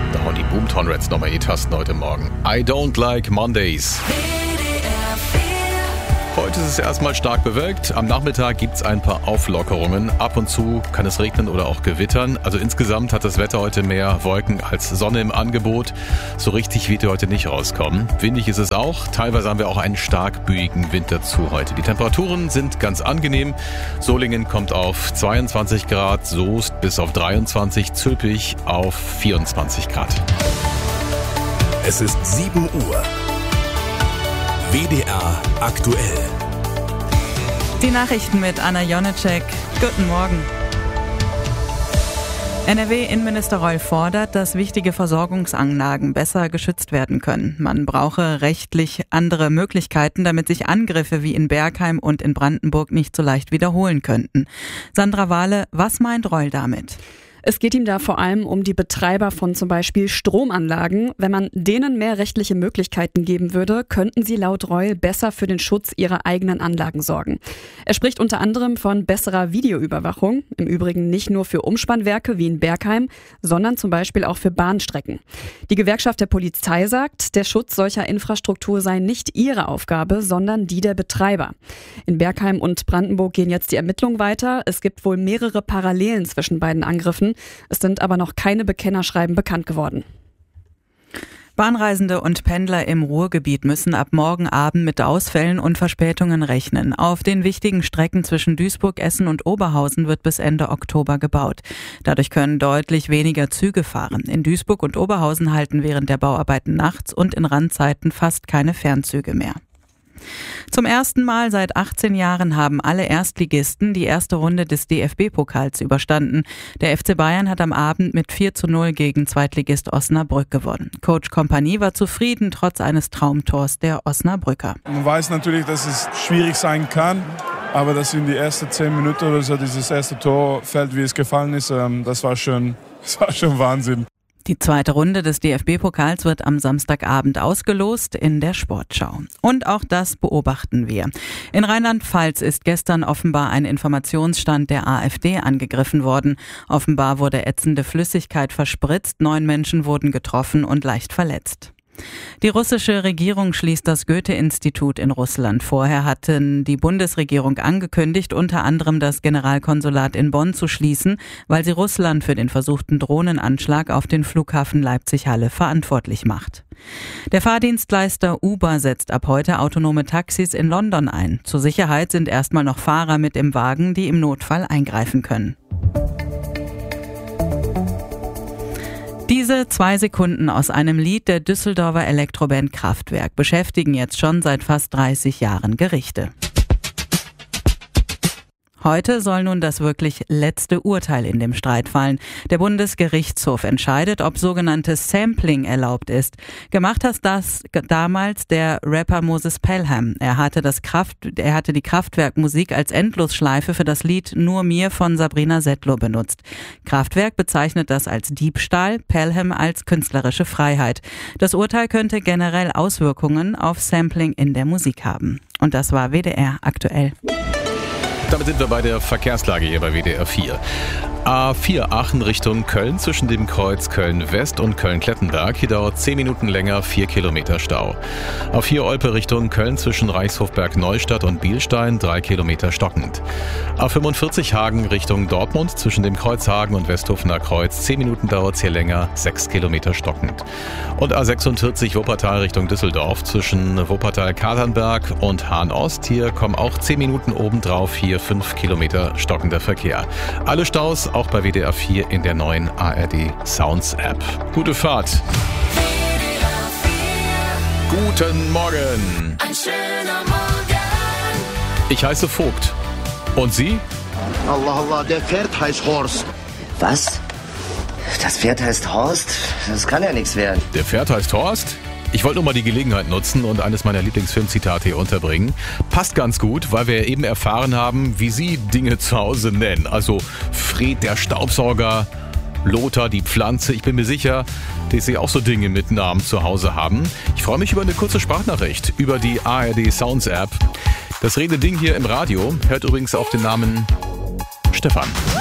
Da hauen die Boomtown Rats nochmal E-Tasten heute Morgen. I don't like Mondays. Heute ist es erstmal stark bewölkt. Am Nachmittag gibt es ein paar Auflockerungen. Ab und zu kann es regnen oder auch gewittern. Also insgesamt hat das Wetter heute mehr Wolken als Sonne im Angebot. So richtig wird heute nicht rauskommen. Windig ist es auch. Teilweise haben wir auch einen stark büigen Wind dazu heute. Die Temperaturen sind ganz angenehm. Solingen kommt auf 22 Grad, Soest bis auf 23, Zülpich auf 24 Grad. Es ist 7 Uhr. WDR aktuell. Die Nachrichten mit Anna Jonecek. Guten Morgen. NRW-Innenminister Reul fordert, dass wichtige Versorgungsanlagen besser geschützt werden können. Man brauche rechtlich andere Möglichkeiten, damit sich Angriffe wie in Bergheim und in Brandenburg nicht so leicht wiederholen könnten. Sandra Wahle, was meint Reul damit? Es geht ihm da vor allem um die Betreiber von zum Beispiel Stromanlagen. Wenn man denen mehr rechtliche Möglichkeiten geben würde, könnten sie laut Reul besser für den Schutz ihrer eigenen Anlagen sorgen. Er spricht unter anderem von besserer Videoüberwachung, im Übrigen nicht nur für Umspannwerke wie in Bergheim, sondern zum Beispiel auch für Bahnstrecken. Die Gewerkschaft der Polizei sagt, der Schutz solcher Infrastruktur sei nicht ihre Aufgabe, sondern die der Betreiber. In Bergheim und Brandenburg gehen jetzt die Ermittlungen weiter. Es gibt wohl mehrere Parallelen zwischen beiden Angriffen. Es sind aber noch keine Bekennerschreiben bekannt geworden. Bahnreisende und Pendler im Ruhrgebiet müssen ab morgen Abend mit Ausfällen und Verspätungen rechnen. Auf den wichtigen Strecken zwischen Duisburg, Essen und Oberhausen wird bis Ende Oktober gebaut. Dadurch können deutlich weniger Züge fahren. In Duisburg und Oberhausen halten während der Bauarbeiten nachts und in Randzeiten fast keine Fernzüge mehr. Zum ersten Mal seit 18 Jahren haben alle Erstligisten die erste Runde des DFB-Pokals überstanden. Der FC Bayern hat am Abend mit 4:0 gegen Zweitligist Osnabrück gewonnen. Coach Kompanie war zufrieden, trotz eines Traumtors der Osnabrücker. Man weiß natürlich, dass es schwierig sein kann, aber dass in die ersten 10 Minuten oder so dieses erste Tor fällt, wie es gefallen ist, das war schon Wahnsinn. Die zweite Runde des DFB-Pokals wird am Samstagabend ausgelost in der Sportschau. Und auch das beobachten wir. In Rheinland-Pfalz ist gestern offenbar ein Informationsstand der AfD angegriffen worden. Offenbar wurde ätzende Flüssigkeit verspritzt, 9 Menschen wurden getroffen und leicht verletzt. Die russische Regierung schließt das Goethe-Institut in Russland. Vorher hatten die Bundesregierung angekündigt, unter anderem das Generalkonsulat in Bonn zu schließen, weil sie Russland für den versuchten Drohnenanschlag auf den Flughafen Leipzig-Halle verantwortlich macht. Der Fahrdienstleister Uber setzt ab heute autonome Taxis in London ein. Zur Sicherheit sind erstmal noch Fahrer mit im Wagen, die im Notfall eingreifen können. Diese 2 Sekunden aus einem Lied der Düsseldorfer Elektroband Kraftwerk beschäftigen jetzt schon seit fast 30 Jahren Gerichte. Heute soll nun das wirklich letzte Urteil in dem Streit fallen. Der Bundesgerichtshof entscheidet, ob sogenanntes Sampling erlaubt ist. Gemacht hat das damals der Rapper Moses Pelham. Er hatte die Kraftwerk-Musik als Endlosschleife für das Lied Nur mir von Sabrina Settler benutzt. Kraftwerk bezeichnet das als Diebstahl, Pelham als künstlerische Freiheit. Das Urteil könnte generell Auswirkungen auf Sampling in der Musik haben. Und das war WDR aktuell. Damit sind wir bei der Verkehrslage hier bei WDR 4. A4 Aachen Richtung Köln zwischen dem Kreuz Köln-West und Köln-Klettenberg. Hier dauert 10 Minuten länger, 4 Kilometer Stau. A4 Olpe Richtung Köln zwischen Reichshofberg-Neustadt und Bielstein, 3 Kilometer stockend. A45 Hagen Richtung Dortmund zwischen dem Kreuz Hagen und Westhofener Kreuz. 10 Minuten dauert es hier länger, 6 Kilometer stockend. Und A46 Wuppertal Richtung Düsseldorf zwischen Wuppertal-Katernberg und Hahn-Ost. Hier kommen auch 10 Minuten obendrauf, hier 5 Kilometer stockender Verkehr. Alle Staus auch bei WDR 4 in der neuen ARD Sounds App. Gute Fahrt. Guten Morgen. Ein schöner Morgen. Ich heiße Vogt. Und Sie? Allah, Allah, der Pferd heißt Horst. Was? Das Pferd heißt Horst? Das kann ja nichts werden. Der Pferd heißt Horst? Ich wollte nur mal die Gelegenheit nutzen und eines meiner Lieblingsfilmzitate hier unterbringen. Passt ganz gut, weil wir ja eben erfahren haben, wie Sie Dinge zu Hause nennen. Also Fred der Staubsauger, Lothar die Pflanze. Ich bin mir sicher, dass Sie auch so Dinge mit Namen zu Hause haben. Ich freue mich über eine kurze Sprachnachricht über die ARD Sounds App. Das Rededing hier im Radio hört übrigens auf den Namen Stefan.